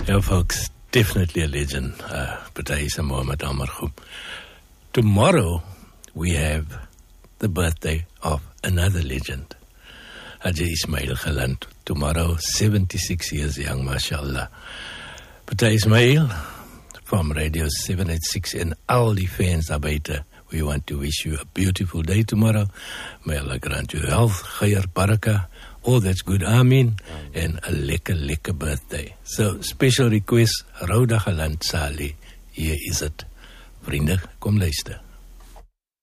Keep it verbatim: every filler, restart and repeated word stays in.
Yeah, folks, definitely a legend. Uh, Bataisa Muhammad Amar Khum. Tomorrow, we have the birthday of another legend, Haji Ismail Galant. Tomorrow, seventy-six years young, mashallah. Bata Ismail, from Radio seven eighty-six and all the fans daar buiten, we want to wish you a beautiful day tomorrow. May Allah grant you health, khair, barakah, all that's good, amin, and a lekker, lekker birthday. So, special request, Rhoda Galant Sali, hier is het. Vrienden, kom luister.